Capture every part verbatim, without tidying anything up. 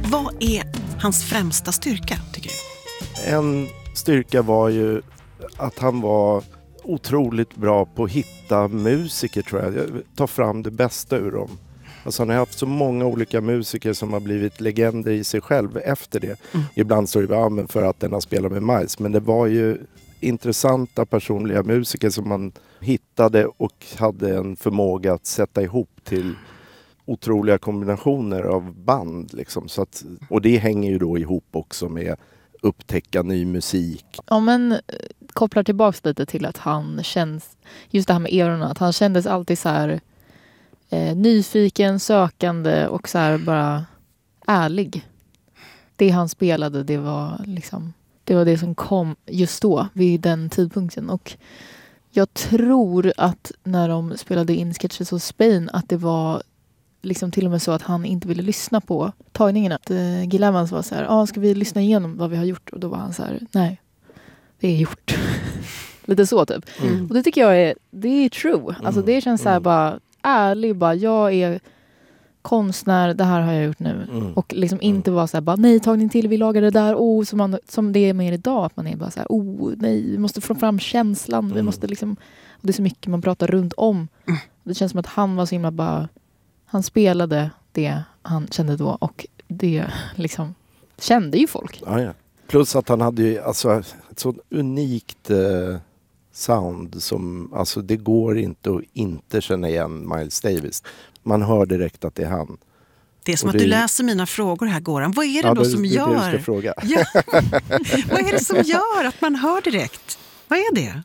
Vad är hans främsta styrka, tycker du? En styrka var ju att han var otroligt bra på att hitta musiker, tror jag. Ta fram det bästa ur dem. Alltså han har haft så många olika musiker som har blivit legender i sig själv efter det. Mm. Ibland står det ja, men för att den har spelat med Miles. Men det var ju intressanta personliga musiker som man hittade och hade en förmåga att sätta ihop till otroliga kombinationer av band. Liksom. Så att, och det hänger ju då ihop också med upptäcka ny musik. Ja, men kopplar tillbaks lite till att han känns, just det här med erorna, att han kändes alltid så här eh, nyfiken, sökande och så här bara ärlig. Det han spelade, det var liksom, det var det som kom just då, vid den tidpunkten. Och jag tror att när de spelade in Sketches of Spain, att det var liksom till och med så att han inte ville lyssna på tagningarna. Att uh, Gil Evans var så här, ah, ska vi lyssna igenom vad vi har gjort? Och då var han så här, nej, det är gjort. Lite så typ. Mm. Och det tycker jag är, det är true. Alltså det känns så här bara ärlig, bara jag är konstnär, det här har jag gjort nu. Mm. Och liksom inte vara så här, bara nej, tagning till, vi lagar det där, oh, som, man, som det är mer idag, att man är bara så här, oh, nej, vi måste få fram känslan, mm. vi måste liksom, och det är så mycket man pratar runt om. Mm. Det känns som att han var så himla bara, han spelade det han kände då och det liksom kände ju folk. Ja, ja. Plus att han hade ju alltså ett så unikt eh, sound som, alltså det går inte att inte känna igen Miles Davis. Man hör direkt att det är han. Det är som och att det... du läser mina frågor här, Goran. Vad är det ja, då det, som det, gör? Det du ska fråga. Ja. Vad är det som gör att man hör direkt? Vad är det?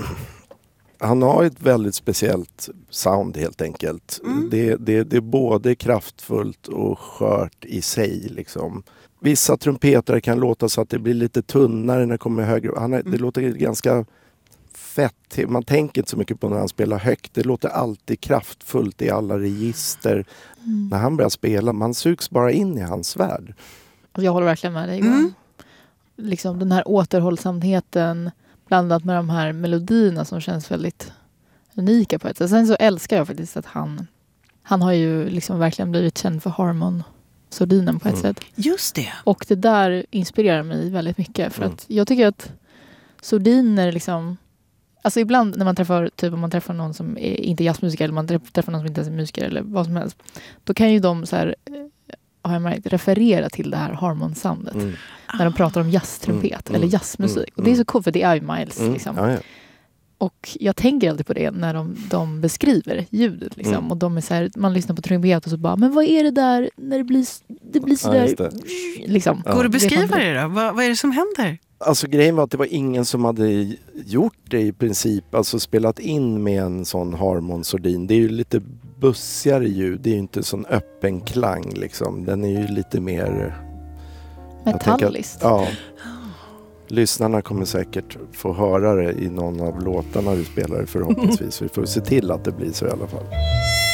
Han har ett väldigt speciellt sound helt enkelt. Mm. Det, det, det är både kraftfullt och skört i sig. Liksom. Vissa trumpeter kan låta så att det blir lite tunnare när det kommer högre. Han är, mm. Det låter ganska fett. Man tänker inte så mycket på när han spelar högt. Det låter alltid kraftfullt i alla register. Mm. När han börjar spela, man sugs bara in i hans värld. Jag håller verkligen med dig. Mm. Liksom den här återhållsamheten blandat med de här melodierna som känns väldigt unika på ett sätt. Sen så älskar jag faktiskt att han han har ju liksom verkligen blivit känd för Harmon-sordinen på ett mm. sätt. Just det. Och det där inspirerar mig väldigt mycket. För mm. att jag tycker att sordiner liksom, alltså ibland när man träffar, typ om man träffar någon som är inte är jazzmusiker eller man träffar någon som inte är musiker eller vad som helst, då kan ju de så här, har jag märkt, referera till det här Harmon-soundet. Mm. När de pratar om jazztrumpet mm. eller jazzmusik. Mm. Och det är så coolt för det är ju Miles. Mm. Liksom. Ja, ja. Och jag tänker alltid på det när de, de beskriver ljudet. Liksom. Mm. Och de är så här, man lyssnar på trumpet och så bara, men vad är det där när det blir, det blir så där? Ja, liksom. Ja. Går det att beskriva det då? Vad, vad är det som händer? Alltså grejen var att det var ingen som hade gjort det i princip. Alltså spelat in med en sån Harmon-sordin. Det är ju lite bussigare ljud. Det är ju inte en sån öppen klang liksom. Den är ju lite mer metalliskt. Ja. Lyssnarna kommer säkert få höra det i någon av låtarna vi spelar förhoppningsvis. Vi får se till att det blir så i alla fall.